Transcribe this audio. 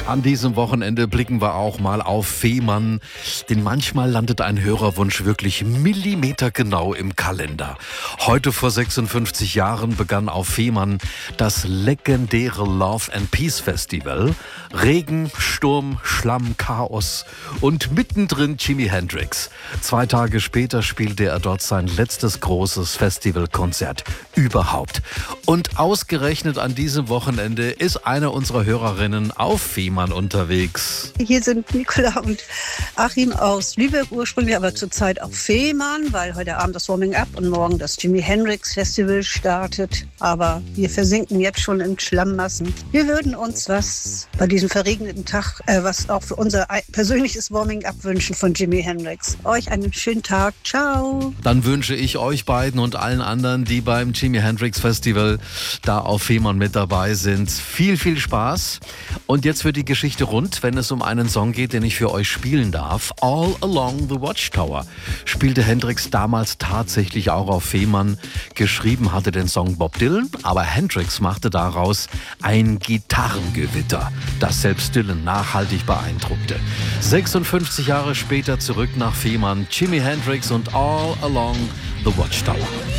An diesem Wochenende blicken wir auch mal auf Fehmarn, denn manchmal landet ein Hörerwunsch wirklich millimetergenau im Kalender. Heute vor 56 Jahren begann auf Fehmarn das legendäre Love and Peace Festival. Regen, Sturm, Schlamm, Chaos und mittendrin Jimi Hendrix. 2 Tage später spielte er dort sein letztes großes Festivalkonzert überhaupt. Und ausgerechnet an diesem Wochenende ist eine unserer Hörerinnen auf Fehmarn unterwegs. Hier sind Nicola und Achim aus Lübeck ursprünglich, aber zurzeit auf Fehmarn, weil heute Abend das Warming Up und morgen das Jimi Hendrix Festival startet. Aber wir versinken jetzt schon in Schlammmassen. Wir würden uns was bei diesem verregneten Tag, was auch für unser persönliches Warming Up wünschen von Jimi Hendrix. Euch einen schönen Tag. Ciao. Dann wünsche ich euch beiden und allen anderen, die beim Jimi Hendrix Festival da auf Fehmarn mit dabei sind, viel Spaß. Und jetzt wird die Geschichte rund, wenn es um einen Song geht, den ich für euch spielen darf. All Along the Watchtower spielte Hendrix damals tatsächlich auch auf Fehmarn. Geschrieben hatte den Song Bob Dylan, aber Hendrix machte daraus ein Gitarrengewitter, das selbst Dylan nachhaltig beeindruckte. 56 Jahre später zurück nach Fehmarn, Jimi Hendrix und All Along the Watchtower.